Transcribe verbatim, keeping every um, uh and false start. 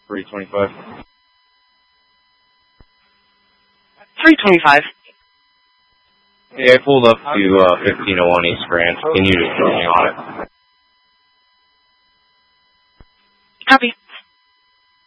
three twenty-five. three twenty-five. Yeah, I pulled up to uh, fifteen oh one East Grand. Can you just put me on it?